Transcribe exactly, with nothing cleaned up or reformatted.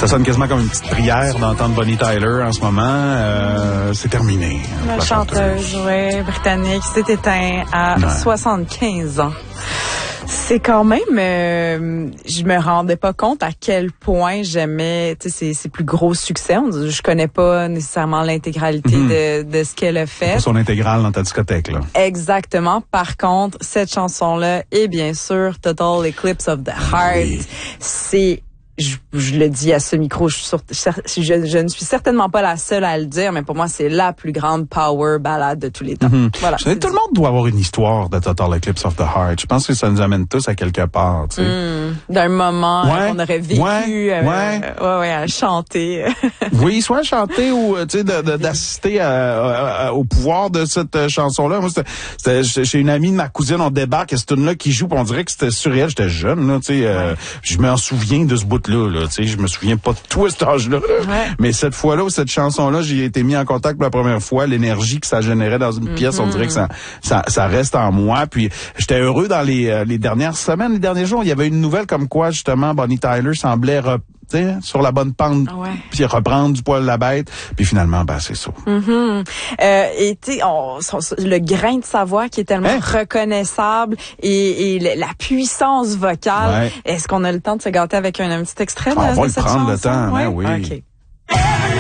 Ça sonne quasiment comme une petite prière d'entendre Bonnie Tyler en ce moment. Euh, c'est terminé. La, la chanteuse, chanteuse. Oui, britannique, s'est éteinte à ouais. soixante-quinze ans. C'est quand même, euh, je me rendais pas compte à quel point j'aimais, tu sais, ses, ses plus gros succès. Je connais pas nécessairement l'intégralité mm-hmm. de, de ce qu'elle a fait. Pas son intégrale dans ta discothèque, là. Exactement. Par contre, cette chanson-là est bien sûr Total Eclipse of the Heart. Oui. C'est Je, je le dis à ce micro, je, suis sur, je, je ne suis certainement pas la seule à le dire, mais pour moi, c'est la plus grande power ballade de tous les temps. Mm-hmm. Voilà. Tout le monde doit avoir une histoire de Total Eclipse of the Heart. Je pense que ça nous amène tous à quelque part, tu sais. Mm, d'un moment ouais, qu'on aurait vécu, ouais, euh, ouais. Euh, ouais, ouais, à chanter. Oui, soit chanter ou, tu sais, de, de, d'assister à, à, à, au pouvoir de cette chanson-là. Moi, c'était, c'était chez une amie de ma cousine, on débarque, et c'est une là qui joue, puis on dirait que c'était surréel. J'étais jeune, là, tu sais. Euh, ouais. Je m'en souviens de ce bout Là, là, tu sais, je me souviens pas de tout à cet âge-là. Ouais. Mais cette fois-là, ou cette chanson-là, j'ai été mis en contact pour la première fois. L'énergie que ça générait dans une mm-hmm. pièce, on dirait que ça, ça, ça reste en moi. Puis j'étais heureux dans les, euh, les dernières semaines, les derniers jours. Il y avait une nouvelle comme quoi, justement, Bonnie Tyler semblait rep- T'sais, sur la bonne pente, ouais. puis reprendre du poil de la bête, puis finalement, ben c'est ça. Mm-hmm. Euh, et tu sais, le grain de sa voix qui est tellement hein? reconnaissable et, et la puissance vocale. Ouais. Est-ce qu'on a le temps de se gâter avec un, un petit extrait ah, de, on va de le cette prendre chanson? le temps, ouais? hein, oui. Okay.